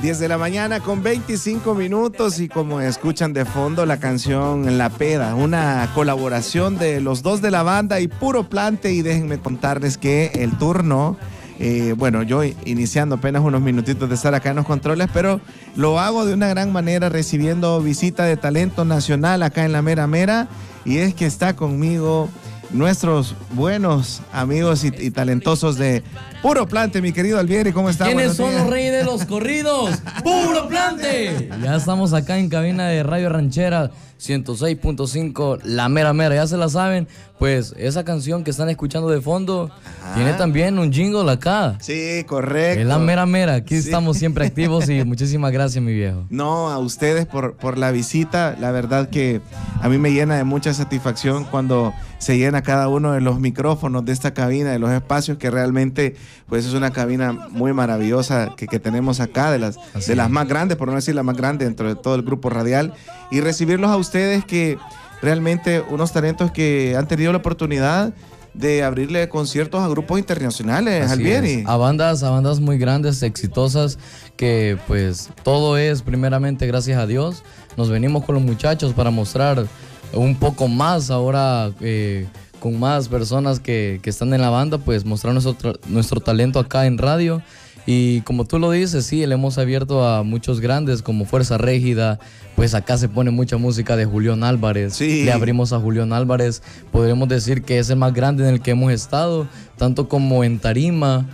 10 de la mañana con 25 minutos y como escuchan de fondo la canción La Peda, una colaboración de los dos de la banda y Puro Plante. Y déjenme contarles que el turno, bueno, yo iniciando apenas unos minutitos de estar acá en los controles, pero lo hago de una gran manera recibiendo visita de talento nacional acá en la Mera Mera, y es que está conmigo nuestros buenos amigos y talentosos de Puro Plante, mi querido Albieri, ¿cómo estás? ¿Quiénes son los reyes de los corridos? ¡Puro Plante! Ya estamos acá en cabina de Radio Ranchera 106.5, La Mera Mera, ya se la saben. Pues esa canción que están escuchando de fondo tiene también un jingle acá. Sí, correcto. Es La Mera Mera, aquí estamos siempre activos y muchísimas gracias, mi viejo. No, a ustedes por la visita. La verdad que a mí me llena de mucha satisfacción cuando se llena cada uno de los micrófonos de esta cabina, de los espacios, que realmente pues es una cabina muy maravillosa que tenemos acá, de las más grandes, por no decir la más grande dentro de todo el grupo radial, y recibirlos a ustedes, que realmente unos talentos que han tenido la oportunidad de abrirle conciertos a grupos internacionales, Albieri. A bandas muy grandes, exitosas, que pues todo es primeramente gracias a Dios. Nos venimos con los muchachos para mostrar un poco más ahora, con más personas que están en la banda, pues mostrar nuestro talento acá en radio. Y como tú lo dices, sí, le hemos abierto a muchos grandes como Fuerza Régida. Pues acá se pone mucha música de Julián Álvarez. Sí. Le abrimos a Julián Álvarez. Podríamos decir que es el más grande en el que hemos estado, tanto como en tarima,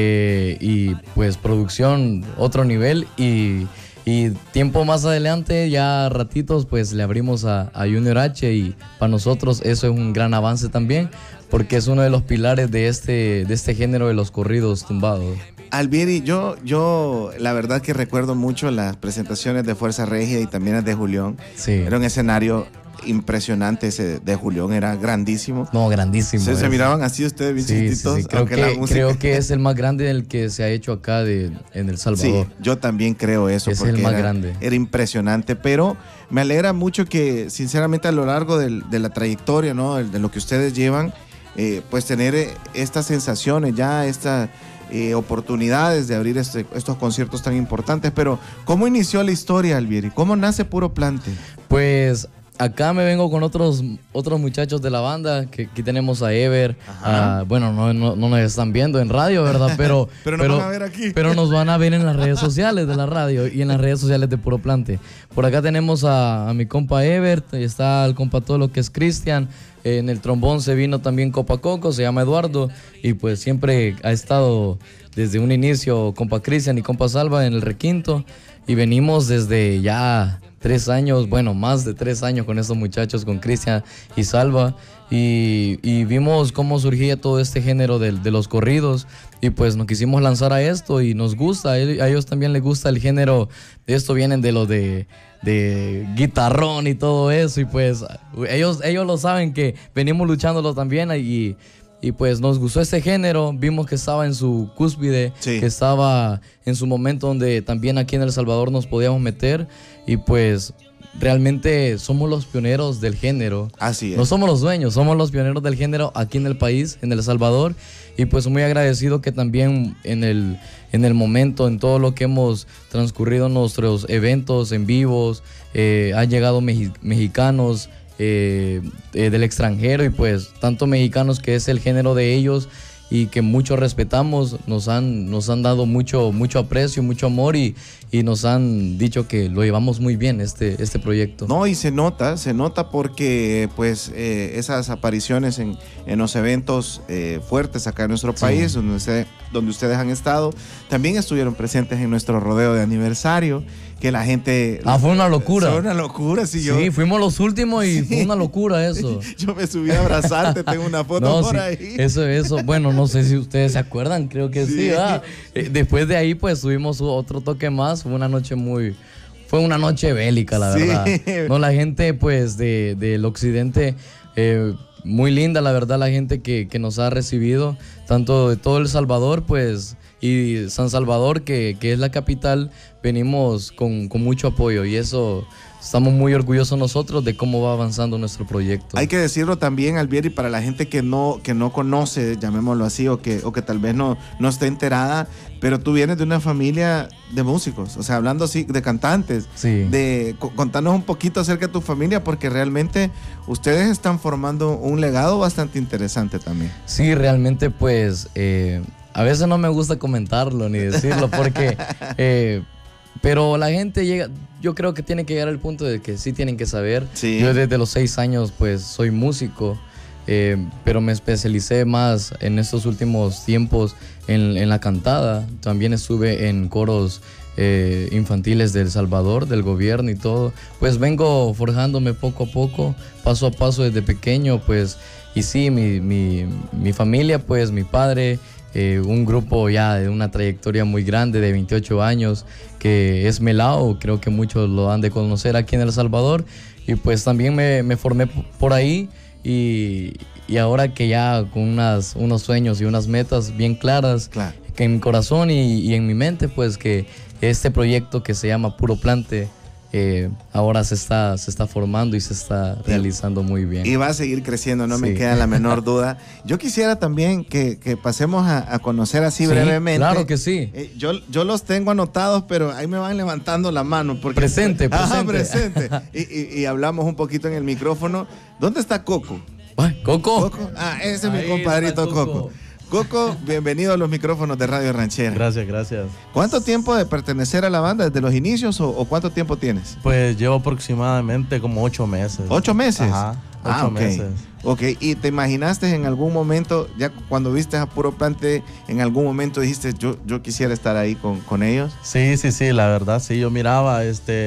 y pues producción, otro nivel. Y tiempo más adelante, ya ratitos, pues le abrimos a Junior H, y para nosotros eso es un gran avance también, porque es uno de los pilares de este género de los corridos tumbados. Albieri, yo la verdad que recuerdo mucho las presentaciones de Fuerza Regia y también las de Julián. Sí. Era un escenario impresionante ese de Julián, era grandísimo. No, grandísimo. Se miraban así ustedes bien chiquititos. Sí. Creo que es el más grande del que se ha hecho acá en El Salvador. Sí, yo también creo eso. Es el más grande. Era impresionante, pero me alegra mucho que sinceramente a lo largo de la trayectoria, ¿no? De lo que ustedes llevan, pues tener estas sensaciones ya, estas oportunidades de abrir estos conciertos tan importantes. Pero ¿cómo inició la historia, Albieri? ¿Cómo nace Puro Plante? Pues acá me vengo con otros muchachos de la banda, que aquí tenemos a Ever. Bueno, no nos están viendo en radio, ¿verdad? Pero nos van a ver aquí. Pero nos van a ver en las redes sociales de la radio y en las redes sociales de Puro Plante. Por acá tenemos a mi compa Ever, está el compa todo lo que es Cristian. En el trombón se vino también Copa Coco, se llama Eduardo, y pues siempre ha estado desde un inicio compa Cristian y compa Salva en el requinto, y venimos desde ya 3 años, bueno, más de 3 años con estos muchachos, con Cristian y Salva, y vimos cómo surgía todo este género de los corridos, y pues nos quisimos lanzar a esto, y nos gusta, a ellos también les gusta el género de esto, vienen de lo de guitarrón y todo eso, y pues ellos lo saben, que venimos luchándolo también, y pues nos gustó este género, vimos que estaba en su cúspide, sí, que estaba en su momento donde también aquí en El Salvador nos podíamos meter, y pues realmente somos los pioneros del género. Así es. No somos los dueños, somos los pioneros del género aquí en el país, en El Salvador, y pues muy agradecido que también en el momento, en todo lo que hemos transcurrido nuestros eventos en vivos, han llegado mexicanos del extranjero, y pues tanto mexicanos que es el género de ellos y que mucho respetamos, nos han dado mucho aprecio, mucho amor, y nos han dicho que lo llevamos muy bien este proyecto. No, y se nota porque pues esas apariciones en los eventos fuertes acá en nuestro país, sí, donde ustedes han estado, también estuvieron presentes en nuestro rodeo de aniversario, que la gente... fue una locura. Fue una locura, sí. Sí, fuimos los últimos y fue una locura eso. Yo me subí a abrazarte, tengo una foto por ahí. Eso, bueno, no sé si ustedes se acuerdan, creo que sí, ¿verdad? Después de ahí, pues, tuvimos otro toque más, fue una noche bélica, la verdad. No, la gente, pues, del occidente, muy linda, la verdad, la gente que nos ha recibido, tanto de todo El Salvador, pues, y San Salvador, que es la capital, venimos con mucho apoyo y eso... Estamos muy orgullosos nosotros de cómo va avanzando nuestro proyecto. Hay que decirlo también, Albieri, para la gente que no conoce, llamémoslo así, o que tal vez no esté enterada, pero tú vienes de una familia de músicos, o sea, hablando así, de cantantes. Sí. Contanos un poquito acerca de tu familia, porque realmente ustedes están formando un legado bastante interesante también. Sí, realmente pues a veces no me gusta comentarlo ni decirlo porque... pero la gente llega, yo creo que tiene que llegar al punto de que sí tienen que saber. Sí. Yo desde los 6 años pues soy músico, pero me especialicé más en estos últimos tiempos en la cantada. También estuve en coros infantiles de El Salvador, del gobierno y todo. Pues vengo forjándome poco a poco, paso a paso desde pequeño, pues. Y sí, mi familia, pues mi padre... un grupo ya de una trayectoria muy grande de 28 años que es Melao, creo que muchos lo han de conocer aquí en El Salvador, y pues también me formé por ahí y ahora que ya con unos sueños y unas metas bien claras, claro, que en mi corazón y en mi mente, pues que este proyecto que se llama Puro Plante ahora se está formando y se está realizando muy bien. Y va a seguir creciendo, no me Sí. queda la menor duda. Yo quisiera también que pasemos a conocer así brevemente. Claro que sí. Yo los tengo anotados, pero ahí me van levantando la mano. Porque, Presente. Ajá, presente. Y hablamos un poquito en el micrófono. ¿Dónde está Coco? Ay, Coco. Ah, ese es mi Ahí compadrito está Coco. Coco, bienvenido a los micrófonos de Radio Ranchera. Gracias. ¿Cuánto tiempo de pertenecer a la banda? ¿Desde los inicios o cuánto tiempo tienes? Pues llevo aproximadamente como 8 meses. ¿8 meses? Ajá, 8 meses. Ok, ¿y te imaginaste en algún momento, ya cuando viste a Puro Plante, en algún momento dijiste, yo quisiera estar ahí con ellos? Sí, la verdad, sí. Yo miraba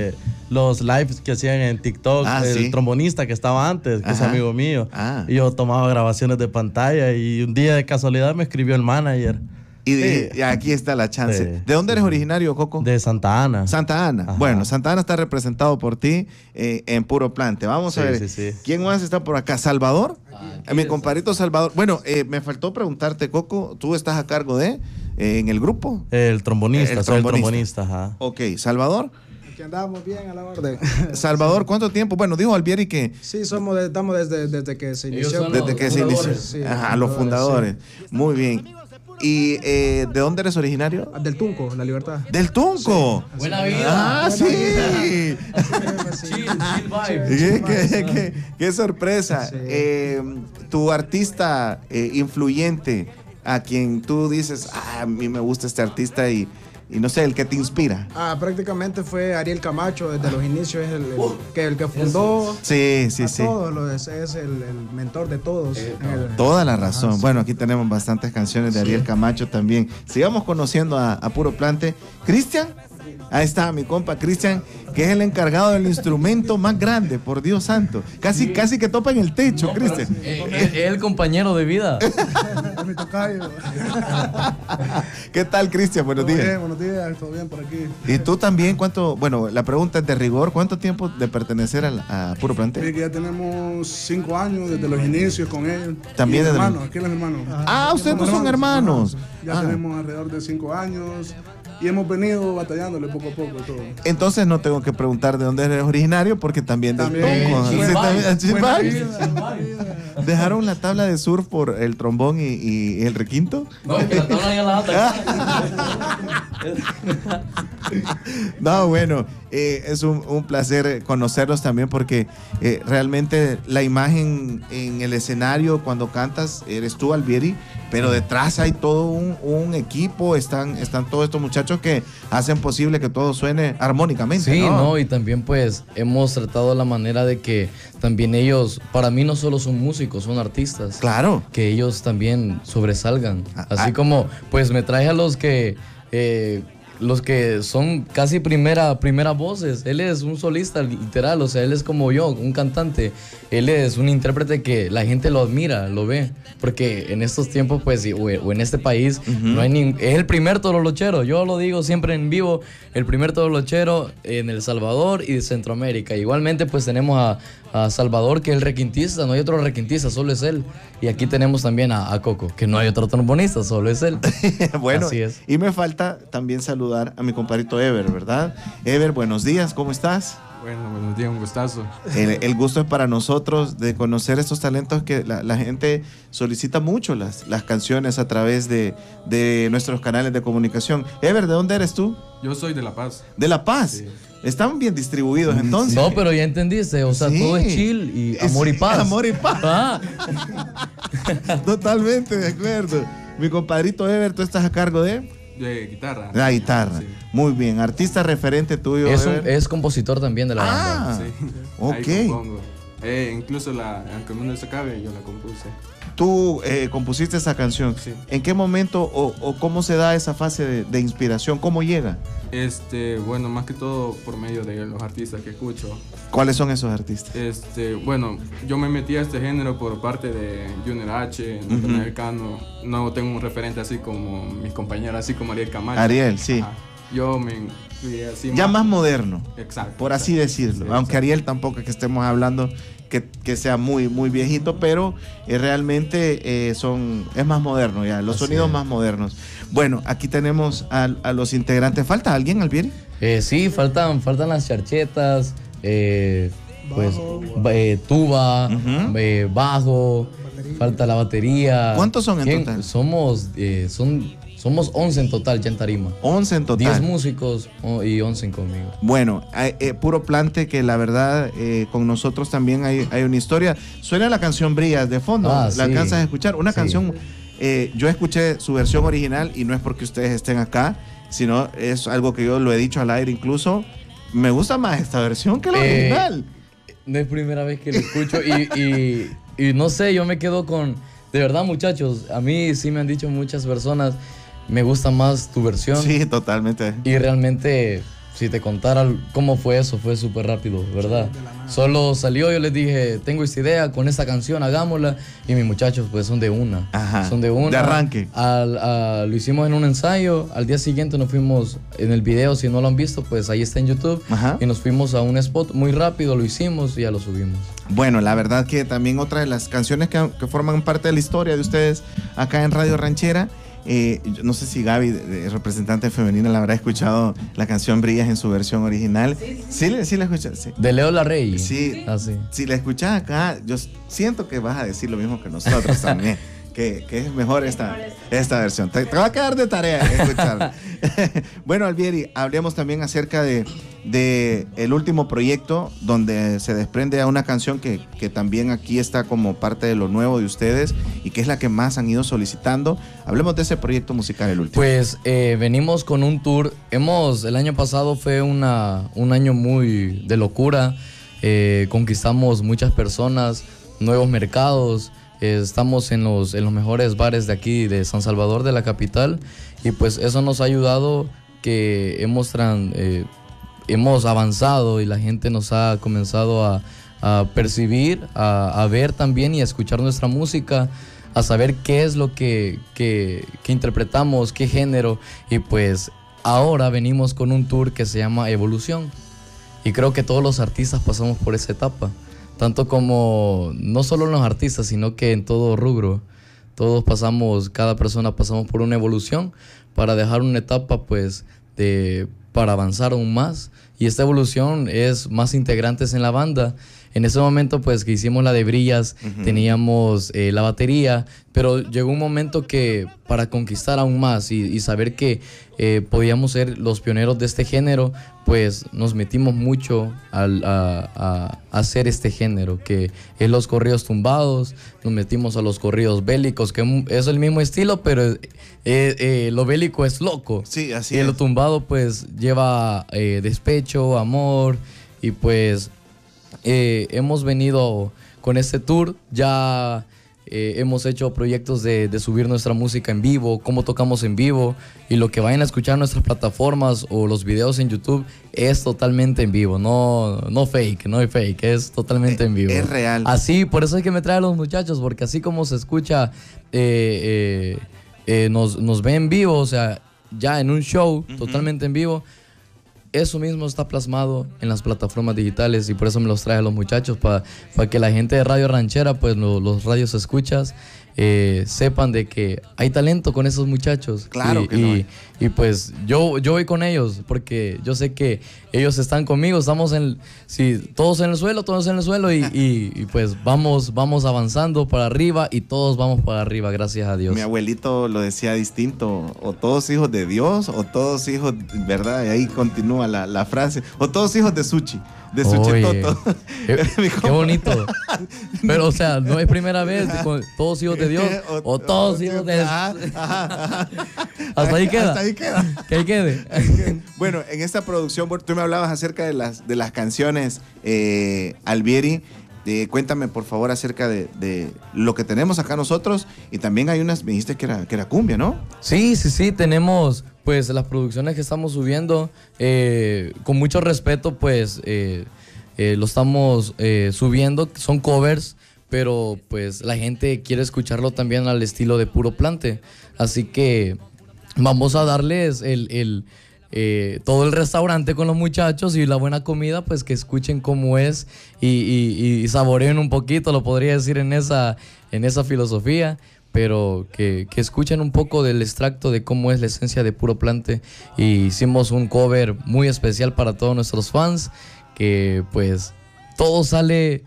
los lives que hacían en TikTok, el trombonista que estaba antes, que es amigo mío. Y yo tomaba grabaciones de pantalla y un día de casualidad me escribió el manager. Y dije, y aquí está la chance. Sí, ¿De dónde eres originario, Coco? De Santa Ana. Santa Ana. Ajá. Bueno, Santa Ana está representado por ti en Puro Plante. Vamos a ver. Sí. ¿Quién más está por acá? ¿Salvador? Mi compadrito Salvador. Bueno, me faltó preguntarte, Coco, ¿tú estás a cargo de en el grupo? El trombonista, soy el trombonista. ajá. Ok, ¿Salvador? Que andamos bien a la orden. Salvador, ¿cuánto tiempo? Bueno, dijo Albieri que... Sí, estamos desde que se inició. Desde que se inició. Sí, Ajá, los fundadores. Sí. Muy bien. ¿Y de dónde eres originario? Del Tunco, La Libertad. ¡Del Tunco! Sí. Buena vida. ¡Ah, sí! Chill vibe. Qué sorpresa. Sí. Tu artista influyente, a quien tú dices, a mí me gusta este artista y no sé, el que te inspira. Prácticamente fue Ariel Camacho desde los inicios, es el que fundó Sí. todos, es el mentor de todos. Toda la razón. Bueno, aquí tenemos bastantes canciones de Ariel Camacho también. Sigamos conociendo a Puro Plante. ¿Cristian? Ahí está mi compa Cristian, que es el encargado del instrumento más grande, por Dios santo. Casi que topa en el techo, Cristian. Es el compañero de vida. Mi tocayo. ¿Qué tal, Cristian? Buenos días. Buenos días, todo bien por aquí. ¿Y tú también cuánto? Bueno, la pregunta es de rigor. ¿Cuánto tiempo de pertenecer a Puro Plante? Sí, que ya tenemos 5 años desde los inicios con ellos. También desde hermanos, aquí los hermanos. Ustedes no son hermanos. Ya tenemos alrededor de 5 años y hemos venido batallándole poco a poco y todo. Entonces no tengo que preguntar de dónde eres originario porque también del Tunco. Chilbay. ¿Dejaron la tabla de surf por el trombón y el requinto? No, que la tabla ya la ata. No, bueno, es un placer conocerlos también porque realmente la imagen en el escenario cuando cantas eres tú, Albieri, pero detrás hay todo un equipo, están todos estos muchachos que hacen posible que todo suene armónicamente. Sí, no, y también pues hemos tratado la manera de que también ellos, para mí no solo son músicos, son artistas. Claro. Que ellos también sobresalgan. Así como pues me traje a los que los que son casi primeras voces. Él es un solista literal, o sea, él es como yo, un cantante. Él es un intérprete que la gente lo admira, lo ve, porque en estos tiempos, pues, o en este país, no hay es el primer tololochero. Yo lo digo siempre en vivo, el primer tololochero en El Salvador y Centroamérica. Igualmente, pues, tenemos a Salvador, que es el requintista, no hay otro requintista, solo es él. Y aquí tenemos también a Coco, que no hay otro trombonista, solo es él. Bueno, así es. Y me falta también saludar a mi compadrito Ever, ¿verdad? Ever, buenos días, ¿cómo estás? Bueno, buenos días, un gustazo. El gusto es para nosotros de conocer estos talentos que la gente solicita mucho las canciones a través de nuestros canales de comunicación. Ever, ¿de dónde eres tú? Yo soy de La Paz. ¿De La Paz? Sí. Están bien distribuidos entonces. No, pero ya entendiste, o sea, sí, todo es chill y amor y paz. Amor y paz. Ah. Totalmente de acuerdo. Mi compadrito Ever, ¿tú estás a cargo de guitarra? La guitarra. Sí. Muy bien. ¿Artista referente tuyo? Es compositor también de la banda. Sí. Ok. Ahí compongo. Incluso Aunque el mundo se acabe, yo la compuse. Tú compusiste esa canción. Sí. ¿En qué momento o cómo se da esa fase de inspiración? ¿Cómo llega? Bueno, más que todo por medio de los artistas que escucho. ¿Cuáles son esos artistas? Bueno, yo me metí a este género por parte de Junior H, norteamericano. No tengo un referente así como mis compañeros, así como Ariel Camacho. Ariel, sí. Ajá. Yo me fui así ya más moderno. Exacto. Por así decirlo. Sí, aunque Ariel tampoco es que estemos hablando que sea muy, muy viejito, pero realmente es más moderno ya, los sonidos más modernos. Bueno, aquí tenemos a los integrantes. ¿Falta alguien, Albieri? Sí, faltan las charchetas, pues tuba, bajo, falta la batería. ¿Cuántos son en total? Somos 11 en total ya en tarima. 11 en total. 10 músicos y 11 conmigo. Bueno, puro plante que la verdad con nosotros también hay una historia. Suena la canción Brillas de fondo. ¿La alcanzas a escuchar? Una canción, yo escuché su versión original y no es porque ustedes estén acá, sino es algo que yo lo he dicho al aire incluso. Me gusta más esta versión que la original. No es primera vez que lo escucho y no sé, yo me quedo con... De verdad, muchachos, a mí sí me han dicho muchas personas... Me gusta más tu versión. Sí, totalmente. Y realmente, si te contara cómo fue eso, fue súper rápido, ¿verdad? Solo salió, yo les dije, tengo esta idea, con esta canción hagámosla. Y mis muchachos, pues son de una. Ajá. Son de una. De arranque. Lo hicimos en un ensayo. Al día siguiente nos fuimos en el video, si no lo han visto, pues ahí está en YouTube. Ajá. Y nos fuimos a un spot muy rápido, lo hicimos y ya lo subimos. Bueno, la verdad que también otra de las canciones que forman parte de la historia de ustedes acá en Radio Ranchera. No sé si Gaby, representante femenina, la habrá escuchado la canción Brillas en su versión original. Sí la escuchas. Sí. De Leo Larrey. Sí. Sí. Si la escuchas acá, yo siento que vas a decir lo mismo que nosotros también. Que es mejor esta versión. Te va a quedar de tarea escucharla. Bueno, Albieri, hablemos también acerca de el último proyecto donde se desprende a una canción que también aquí está como parte de lo nuevo de ustedes y que es la que más han ido solicitando. Hablemos de ese proyecto musical, el último. Pues venimos con un tour. El año pasado fue un año muy de locura. Conquistamos muchas personas, nuevos mercados. Estamos en los mejores bares de aquí, de San Salvador, de la capital, y pues eso nos ha ayudado que hemos avanzado y la gente nos ha comenzado a percibir, a ver también y a escuchar nuestra música, a saber qué es lo que interpretamos, qué género, y pues ahora venimos con un tour que se llama Evolución, y creo que todos los artistas pasamos por esa etapa. Tanto como, no solo los artistas, sino que en todo rubro. Cada persona pasamos por una evolución para dejar una etapa, pues, para avanzar aún más. Y esta evolución es más integrantes en la banda. En ese momento, pues, que hicimos la de Brillas, teníamos la batería, pero llegó un momento que para conquistar aún más y saber que podíamos ser los pioneros de este género, pues nos metimos mucho a hacer este género, que es los corridos tumbados. Nos metimos a los corridos bélicos, que es el mismo estilo, pero lo bélico es loco. Sí, así y lo tumbado, pues, lleva despecho, amor, y pues... hemos venido con este tour, ya hemos hecho proyectos de subir nuestra música en vivo, cómo tocamos en vivo, y lo que vayan a escuchar en nuestras plataformas o los videos en YouTube es totalmente en vivo, no fake, no es fake, es totalmente en vivo. Es real. Así, por eso hay que me trae a los muchachos, porque así como se escucha, nos ve en vivo, o sea, ya en un show totalmente en vivo. Eso mismo está plasmado en las plataformas digitales y por eso me los trae a los muchachos, para que la gente de Radio Ranchera, pues los radios escuchas, sepan de que hay talento con esos muchachos. Claro y pues yo voy con ellos porque yo sé que ellos están conmigo, estamos todos en el suelo y pues vamos avanzando para arriba y todos vamos para arriba, gracias a Dios. Mi abuelito lo decía distinto, o todos hijos de Dios o todos hijos, ¿verdad? Y ahí continúa la frase, o todos hijos de Suchi. De Suchitoto. Qué bonito. Pero, o sea, no es primera vez con todos hijos de Dios o todos hijos de... Hasta ahí queda. Hasta ahí queda. Que ahí quede. Bueno, en esta producción, tú me hablabas acerca de las canciones, Alvieri. Cuéntame, por favor, acerca de lo que tenemos acá nosotros. Y también hay unas, me dijiste que era cumbia, ¿no? Sí, tenemos... Pues las producciones que estamos subiendo, con mucho respeto, pues lo estamos subiendo, son covers, pero pues la gente quiere escucharlo también al estilo de Puro Plante. Así que vamos a darles todo el restaurante con los muchachos y la buena comida, pues que escuchen cómo es y saboreen un poquito, lo podría decir en esa filosofía. Pero que escuchen un poco del extracto de cómo es la esencia de Puro Plante. Y hicimos un cover muy especial para todos nuestros fans, que pues todo sale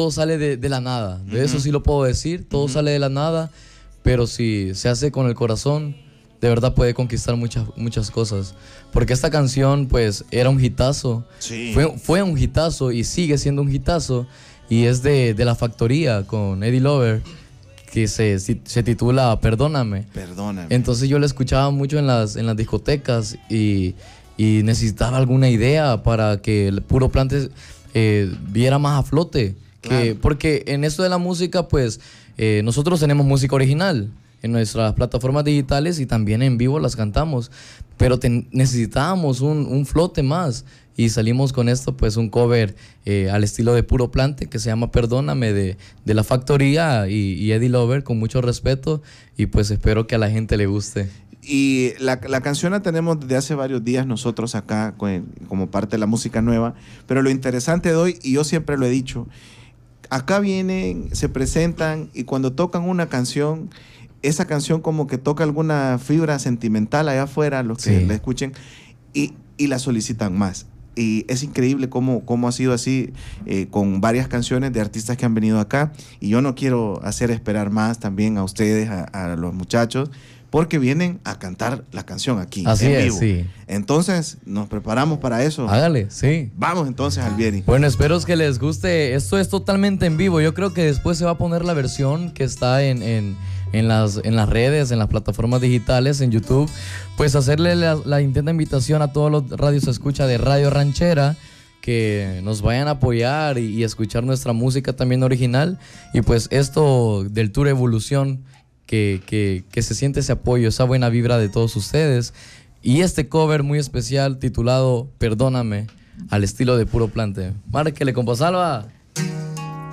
de la nada. De eso sí lo puedo decir, todo sale de la nada, pero si se hace con el corazón, de verdad puede conquistar muchas cosas. Porque esta canción pues era un hitazo, sí. Fue un hitazo y sigue siendo un hitazo, y es de La Factoría con Eddie Lover, que se titula Perdóname. Entonces yo la escuchaba mucho en las discotecas y necesitaba alguna idea para que el Puro Plante viera más a flote. Claro. Porque en esto de la música, pues nosotros tenemos música original en nuestras plataformas digitales y también en vivo las cantamos, pero necesitábamos un flote más. Y salimos con esto, pues un cover al estilo de Puro Plante, que se llama Perdóname, de La Factoría y Eddie Lover, con mucho respeto, y pues espero que a la gente le guste. Y la canción la tenemos desde hace varios días nosotros acá como parte de la música nueva, pero lo interesante de hoy, y yo siempre lo he dicho, acá vienen, se presentan y cuando tocan una canción, esa canción como que toca alguna fibra sentimental allá afuera, los que la escuchen, y la solicitan más. Y es increíble cómo ha sido así con varias canciones de artistas que han venido acá. Y yo no quiero hacer esperar más también a ustedes, a los muchachos, porque vienen a cantar la canción aquí en vivo. Sí. Entonces, nos preparamos para eso. Hágale, sí. Vamos entonces, Alvieri. Bueno, espero que les guste. Esto es totalmente en vivo. Yo creo que después se va a poner la versión que está en las redes, en las plataformas digitales, en YouTube. Pues hacerle la intenta invitación a todos los radios escucha de Radio Ranchera, que nos vayan a apoyar y escuchar nuestra música también original. Y pues esto del Tour Evolución, que se siente ese apoyo, esa buena vibra de todos ustedes. Y este cover muy especial titulado Perdóname, al estilo de Puro Plante. Márquele, compa Salva.